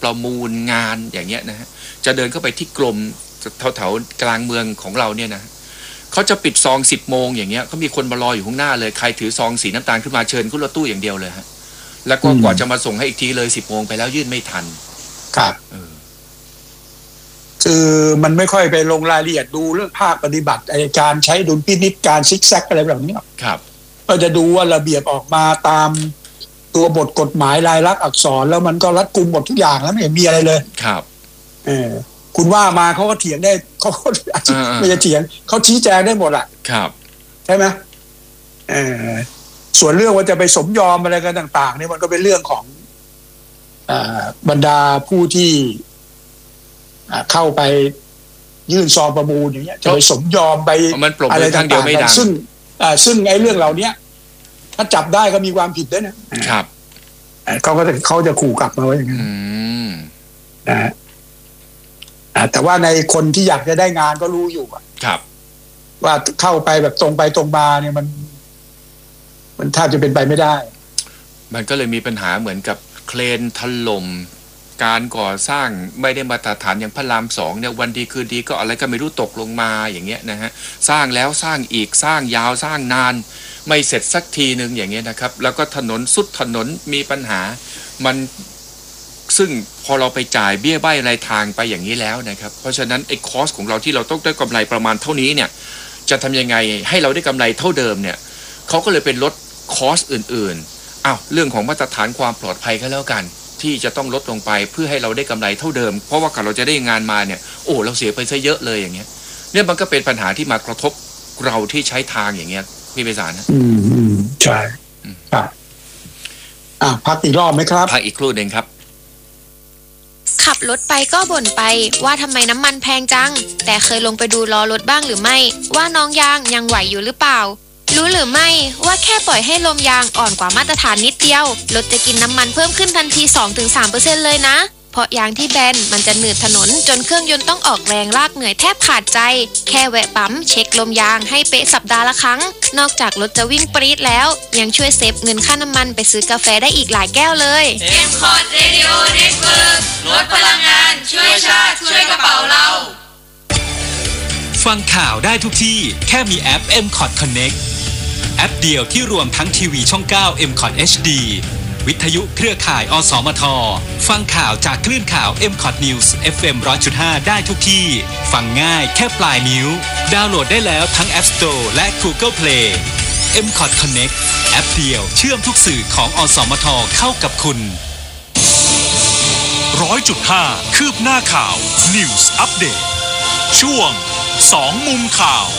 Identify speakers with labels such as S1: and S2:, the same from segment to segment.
S1: ประมูลงานอย่างเงี้ยนะฮะจะเดินเข้าไปที่กรมแถวๆกลางเมืองของเราเนี่ยนะเขาจะปิดซอง10 โมงอย่างเงี้ยเขามีคนมารออยู่ข้างหน้าเลยใครถือซองสีน้ำตาลขึ้นมาเชิญขึ้นรถตู้อย่างเดียวเลยฮะแล้วก็กว่าจะมาส่งให้อีกทีเลย10 โมงไปแล้วยื่นไม่ทัน
S2: ครับคือมันไม่ค่อยไปลงรายละเอียดดูเรื่องภาคปฏิบัติการใช้ดุลพินิจการซิกแซกอะไรแบบนี้
S1: ครับ
S2: ก็จะดูว่าระเบียบออกมาตามตัวบทกฎหมายลายลักษณ์อักษรแล้วมันก็รัดกุมหมดทุกอย่างแล้วไม่เห็นมีอะไรเลย
S1: ครับ
S2: คุณว่ามาเขาก็เถียงได้เขาไม่จะเถียงเขาชี้แจงได้หมดอ่ะ
S1: ครับ
S2: ใช่ไหมส่วนเรื่องว่าจะไปสมยอมอะไรกันต่างๆนี่มันก็เป็นเรื่องของบรรดาผู้ที่เข้าไปยื่นซองประมูลอย่างเงี้ยจะไปสมยอมไป
S1: อะไรต่างๆ
S2: ซึ่งไอ้เรื่องเหล่านี้ถ้าจับได้ก็มีความผิดด้วยนะครับเขาจะขู่กลับมาไว้อย่างนั้นนะแต่ว่าในคนที่อยากจะได้งานก็รู้อยู่
S1: ครับ
S2: ว่าเข้าไปแบบตรงไปตรงมาเนี่ยมันแทบจะเป็นไปไม่ได้
S1: มันก็เลยมีปัญหาเหมือนกับเครนถล่มการก่อสร้างไม่ได้มาตรฐานอย่างพระราม2เนี่ยวันดีคืนดีก็อะไรก็ไม่รู้ตกลงมาอย่างเงี้ยนะฮะสร้างแล้วสร้างอีกสร้างยาวสร้างนานไม่เสร็จสักทีนึงอย่างเงี้ยนะครับแล้วก็ถนนสุดถนนมีปัญหามันซึ่งพอเราไปจ่ายเบี้ยใบ้รายทางไปอย่างนี้แล้วนะครับเพราะฉะนั้นไอ้คอสของเราที่เราต้องได้กำไรประมาณเท่านี้เนี่ยจะทำยังไงให้เราได้กำไรเท่าเดิมเนี่ยเขาก็เลยเป็นลดคอสอื่นๆเรื่องของมาตรฐานความปลอดภัยก็แล้วกันที่จะต้องลดลงไปเพื่อให้เราได้กำไรเท่าเดิมเพราะว่าเราจะได้งานมาเนี่ยเราเสียไปซะเยอะเลยอย่างเงี้ยเนี่ยมันก็เป็นปัญหาที่มากระทบเราที่ใช้ทางอย่างเงี้ยพี่ไพศาลนะ
S2: ใช่ครับพักอีกรอบไหมครับ
S1: พักอีกครู่นึงครับ
S3: ขับรถไปก็บ่นไปว่าทำไมน้ำมันแพงจังแต่เคยลงไปดูล้อรถบ้างหรือไม่ว่าน้องยางยังไหวอยู่หรือเปล่ารู้หรือไม่ว่าแค่ปล่อยให้ลมยางอ่อนกว่ามาตรฐานนิดเดียวรถจะกินน้ำมันเพิ่มขึ้นทันที 2-3% เลยนะเพราะยางที่แบนมันจะหนืดถนนจนเครื่องยนต์ต้องออกแรงลากเหนื่อยแทบขาดใจแค่แวะปั๊มเช็คลมยางให้เป๊ะสัปดาห์ละครั้งนอกจากรถจะวิ่งปรี๊ดแล้วยังช่วยเซฟเงินค่าน้ำมันไปซื้อกาแฟได้อีกหลายแก้วเลย
S4: M-Cot Radio Network ลดพลังงานช่วยชาติช่วยกระเป๋าเรา
S5: ฟังข่าวได้ทุกที่แค่มีแอป M-Cot Connect แอปเดียวที่รวมทั้งทีวีช่อง 9 M-Cot HD วิทยุเครือข่ายอสมทฟังข่าวจากคลื่นข่าว M-Cot News FM 100.5 ได้ทุกที่ฟังง่ายแค่ปลายนิ้วดาวน์โหลดได้แล้วทั้ง App Store และ Google Play M-Cot Connect แอปเดียวเชื่อมทุกสื่อของอสมทเข้ากับคุณ
S6: 100.5 คืบหน้าข่าว News Update ช่วง2 มุมข่าว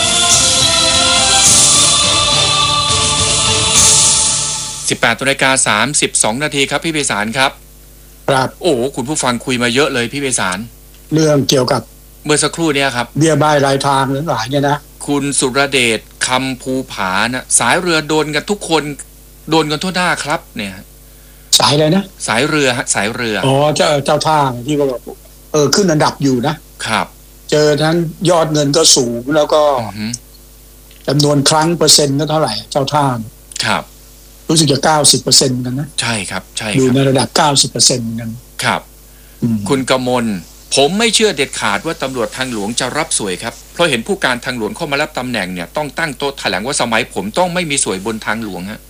S1: 18:32 นาทีครับพี่ไพศาลครับ
S2: ครับ
S1: คุณผู้ฟังคุยมาเยอะเลยพี่ไพศาล
S2: เรื่องเกี่ยวกับ
S1: เมื่อสักครู่นี้ครับ
S2: เบี้ยใบ้รายทางหลายเนี่ยนะ
S1: คุณสุรเดชคำภูผานะสายเรือโดนกันทุกคนโดนกันทั่วหน้าครับเนี่ย
S2: สายอะไรนะ
S1: สายเรือสายเรือ
S2: เจ้าท่าที่ก็บอกขึ้นอันดับอยู่นะครับเจอทั้งยอดเงินก็สูงแล้วก็จำนวนครั้งเปอร์เซ็นต์ก็เท่าไหร่เจ้าท่า
S1: ครับ
S2: รู้สึกจะ 90% กันนะ
S1: ใช่ครับใช่
S2: อยู่ในระดับ 90% กัน
S1: ครับคุณกมลผมไม่เชื่อเด็ดขาดว่าตำรวจทางหลวงจะรับสวยครับเพราะเห็นผู้การทางหลวงเข้ามารับตำแหน่งเนี่ยต้องตั้งโต๊ะแถลงว่าสมัยผมต้องไม่มีสวยบนทางหลวงฮะ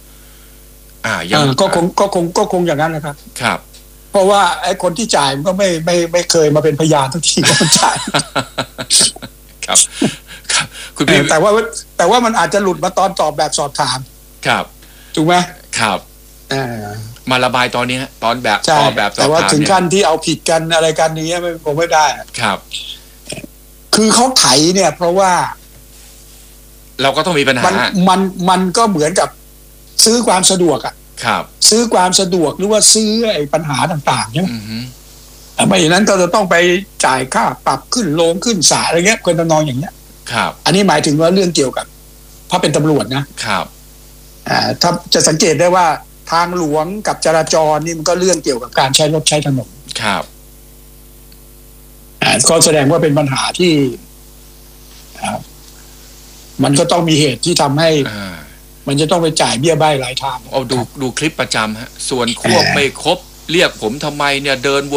S2: ก็คงอย่างนั้นนะครับ
S1: ครับ
S2: เพราะว่าไอ้คนที่จ่ายมันก็ไม่เคยมาเป็นพยานทุกทีว่ามันจ่าย
S1: ครับครับคุณพี่
S2: แต่ว่ามันอาจจะหลุดมาตอนตอบแบบสอบถาม
S1: ครับ
S2: ถูกไหม
S1: ครับมาระบายตอนนี้ตอนแบบตอบแบบสอบถาม
S2: แต่ว่าถึงขั้นที่เอาผิดกันอะไรกันนี้ผมไม่ได้
S1: ครับ
S2: คือเขาไถเนี่ยเพราะว่า
S1: เราก็ต้องมีปัญหา
S2: มันก็เหมือนกับซื้อความสะดวก
S1: ครับ
S2: ซื้อความสะดวกหรือว่าซื้อไอ้ปัญหาต่างๆใช่ไหมไม่อย่างนั้นก็จะต้องไปจ่ายค่าปรับขึ้นโรงขึ้นศาลอะไรเงี้ยคนทำนองอย่างเงี้ย
S1: ครับ
S2: อันนี้หมายถึงว่าเรื่องเกี่ยวกับเพราะเป็นตำรวจนะครับถ้าจะสังเกตได้ว่าทางหลวงกับจราจรนี่มันก็เรื่องเกี่ยวกับการใช้รถใช้ถนน
S1: ครับ
S2: ก็แสดงว่าเป็นปัญหาที่มันก็ต้องมีเหตุที่ทำให้มันจะต้องไปจ่ายเบี้ยใบ้หลายทาง
S1: ดูคลิปประจำฮะส่วนควบไม่ครบเรียกผมทำไมเนี่ยเดินวน